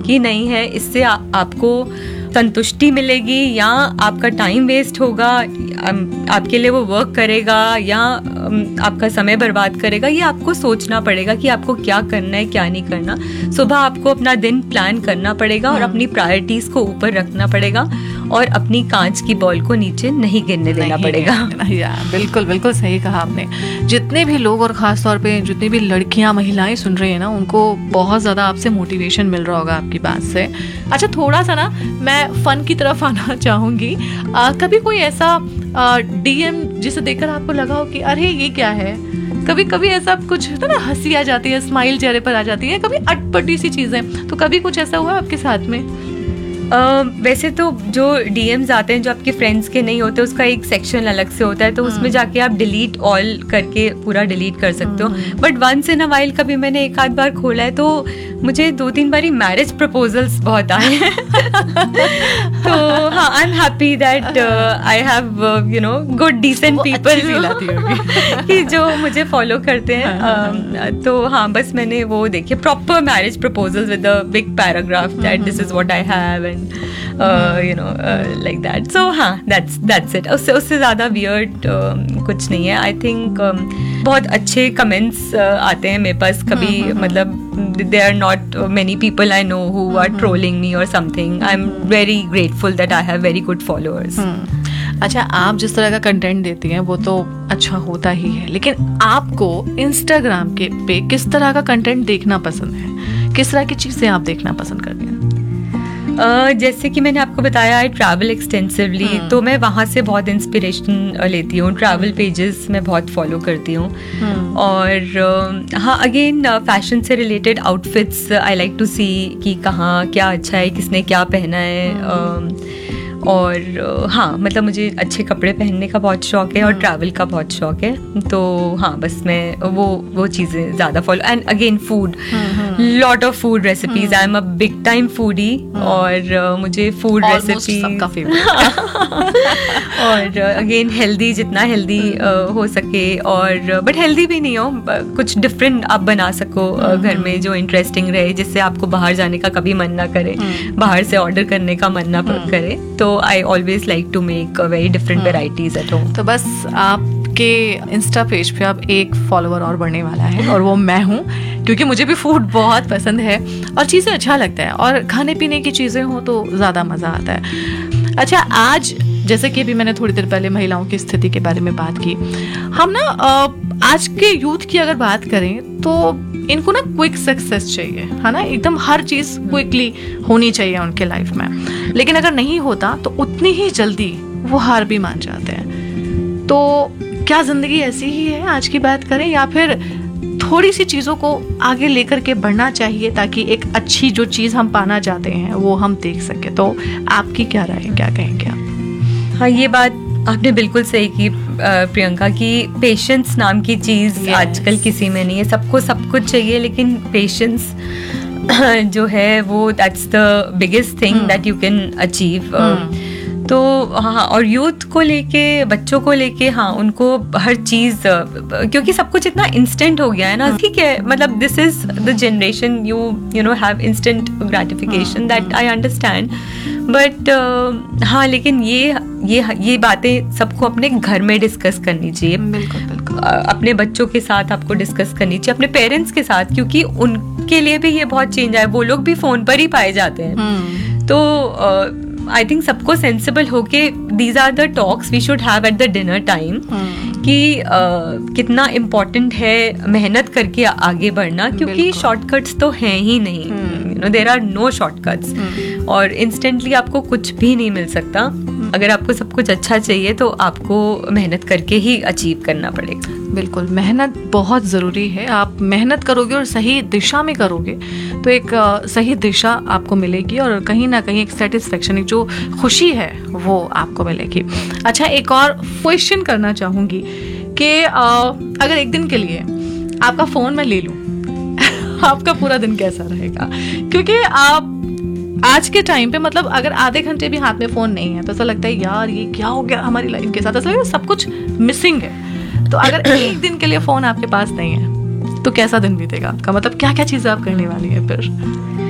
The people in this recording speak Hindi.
कि नहीं है, इससे आपको संतुष्टि मिलेगी या आपका टाइम वेस्ट होगा, आपके लिए वो वर्क करेगा या आपका समय बर्बाद करेगा, ये आपको सोचना पड़ेगा कि आपको क्या करना है क्या नहीं करना। सुबह आपको अपना दिन प्लान करना पड़ेगा और अपनी प्रायोरिटीज को ऊपर रखना पड़ेगा और अपनी कांच की बॉल को नीचे नहीं गिरने देना पड़ेगा। बिल्कुल बिल्कुल सही कहा आपने। जितने भी लोग और ख़ास तौर पे जितनी भी लड़कियां महिलाएं सुन रही हैं ना, उनको बहुत ज़्यादा आपसे मोटिवेशन मिल रहा होगा आपकी बात से। अच्छा, थोड़ा सा ना मैं फ़न की तरफ आना चाहूँगी। कभी कोई ऐसा DM जिसे देखकर आपको लगा हो कि अरे ये क्या है? कभी कभी ऐसा कुछ होता है ना, हंसी आ जाती है, स्माइल चेहरे पर आ जाती है, कभी अटपटी सी चीज़ें, तो कभी कुछ ऐसा हुआ आपके साथ में? वैसे तो जो DMs आते हैं जो आपके फ्रेंड्स के नहीं होते, उसका एक सेक्शन अलग से होता है, तो उसमें जाके आप डिलीट ऑल करके पूरा डिलीट कर सकते हो। But once in a while कभी मैंने एक आध बार खोला है तो मुझे 2-3 बारी मैरिज प्रपोजल्स बहुत आए हैं। तो हाँ, I am happy that I have good decent people कि जो मुझे फॉलो करते हैं। तो हाँ, बस मैंने वो देखे proper marriage proposals with a big paragraph that this is what I have and like that. So हाँ, that's it. उससे ज़्यादा weird कुछ नहीं है. I think बहुत अच्छे comments आते हैं मेरे पास कभी, मतलब there are not many people I know who are trolling me or something. I'm very grateful that I have very good followers. अच्छा, आप जिस तरह का कंटेंट देती हैं वो तो अच्छा होता ही है, लेकिन आपको इंस्टाग्राम पे किस तरह का कंटेंट देखना पसंद है? किस तरह की चीज़ें आप देखना पसंद करती हैं? जैसे कि मैंने आपको बताया, आई ट्रैवल एक्सटेंसिवली, तो मैं वहाँ से बहुत इंस्पिरेशन लेती हूँ। ट्रैवल पेजेस मैं बहुत फॉलो करती हूँ। और हाँ, अगेन फैशन से related outfits I like to सी कि कहाँ क्या अच्छा है, किसने क्या पहना है। और हाँ, मतलब मुझे अच्छे कपड़े पहनने का बहुत शौक है और ट्रैवल का बहुत शौक है। तो हाँ, बस मैं वो चीज़ें ज़्यादा follow. And again food, lot of food recipes. I am a big time foodie और मुझे फूड रेसिपी सबका फेवरेट। और अगेन हेल्दी, जितना हेल्दी हो सके, और बट हेल्दी भी नहीं हो, कुछ डिफरेंट आप बना सको घर में जो इंटरेस्टिंग रहे, जिससे आपको बाहर जाने का कभी मन ना करे, बाहर से ऑर्डर करने का मन ना करे। तो I always like to make very different varieties at home. तो बस आपके इंस्टा पेज पे अब एक फॉलोअर और बढ़ने वाला है और वो मैं हूँ, क्योंकि मुझे भी फूड बहुत पसंद है और चीज़ें अच्छा लगता है, और खाने पीने की चीज़ें हो तो ज़्यादा मज़ा आता है। अच्छा, आज जैसे कि अभी मैंने थोड़ी देर पहले महिलाओं की स्थिति के बारे में बात की, हम ना आज के यूथ की अगर बात करें तो इनको ना क्विक सक्सेस चाहिए, है ना, एकदम हर चीज़ क्विकली होनी चाहिए उनके लाइफ में। लेकिन अगर नहीं होता तो उतनी ही जल्दी वो हार भी मान जाते हैं। तो क्या ज़िंदगी ऐसी ही है आज की बात करें, या फिर थोड़ी सी चीज़ों को आगे लेकर के बढ़ना चाहिए ताकि एक अच्छी जो चीज़ हम पाना चाहते हैं वो हम देख सकें? तो आपकी क्या राय है, क्या कहेंगे आप? हाँ, ये बात आपने बिल्कुल सही की प्रियंका, कि पेशेंस नाम की चीज़ आजकल किसी में नहीं है। सबको सब कुछ चाहिए, लेकिन पेशेंस जो है वो that's the biggest thing that you can achieve. तो हाँ, और यूथ को लेके, बच्चों को लेके, हाँ, उनको हर चीज़, क्योंकि सब कुछ इतना इंस्टेंट हो गया है ना। ठीक है, मतलब this is the generation you know have instant gratification, that I understand. But हाँ, लेकिन ये बातें सबको अपने घर में डिस्कस करनी चाहिए। बिल्कुल बिल्कुल। अपने बच्चों के साथ आपको डिस्कस करनी चाहिए, अपने पेरेंट्स के साथ, क्योंकि उनके लिए भी ये बहुत चेंज आया। वो लोग भी फोन पर ही पाए जाते हैं। तो आई थिंक सबको सेंसिबल होके these are the talks we should have at the dinner time, कि कितना इम्पोर्टेंट है मेहनत करके आगे बढ़ना, क्योंकि शॉर्टकट्स तो हैं ही नहीं। You know, there are no shortcuts, और इंस्टेंटली आपको कुछ भी नहीं मिल सकता। अगर आपको सब कुछ अच्छा चाहिए तो आपको मेहनत करके ही अचीव करना पड़ेगा। बिल्कुल, मेहनत बहुत ज़रूरी है। आप मेहनत करोगे और सही दिशा में करोगे तो एक सही दिशा आपको मिलेगी, और कहीं ना कहीं एक सेटिस्फेक्शन, एक जो खुशी है वो आपको मिलेगी। अच्छा, एक और क्वेश्चन करना चाहूँगी कि अगर एक दिन के लिए आपका फ़ोन मैं ले लूँ आपका पूरा दिन कैसा रहेगा? क्योंकि आप आज के टाइम पे, मतलब अगर आधे घंटे भी हाथ में फ़ोन नहीं है तो ऐसा लगता है यार ये क्या हो गया हमारी लाइफ के साथ, ऐसा लगता है सब कुछ मिसिंग है। तो अगर एक दिन के लिए फ़ोन आपके पास नहीं है तो कैसा दिन बीतेगा आपका? मतलब क्या क्या चीज़ें आप करने वाली है फिर?